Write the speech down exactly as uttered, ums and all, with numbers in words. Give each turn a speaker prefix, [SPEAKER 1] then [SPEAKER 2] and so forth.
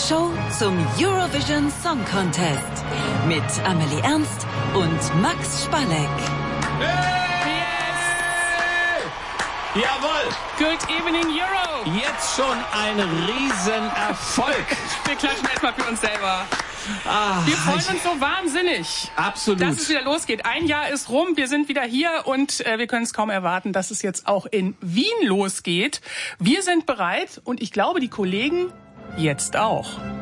[SPEAKER 1] Show zum Eurovision Song Contest mit Amelie Ernst und Max Spalleck.
[SPEAKER 2] Hey! Yes! Jawohl!
[SPEAKER 3] Good evening, Euro!
[SPEAKER 2] Jetzt schon ein Riesenerfolg.
[SPEAKER 3] Wir klatschen erstmal für uns selber.
[SPEAKER 2] Ah,
[SPEAKER 3] wir freuen uns so wahnsinnig,
[SPEAKER 2] absolut,
[SPEAKER 3] dass es wieder losgeht. Ein Jahr ist rum, wir sind wieder hier und äh, wir können es kaum erwarten, dass es jetzt auch in Wien losgeht. Wir sind bereit und ich glaube, die Kollegen jetzt auch.